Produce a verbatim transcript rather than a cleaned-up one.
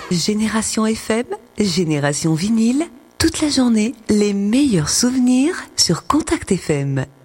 Génération F M, Génération Vinyle, toute la journée, les meilleurs souvenirs sur Contact F M.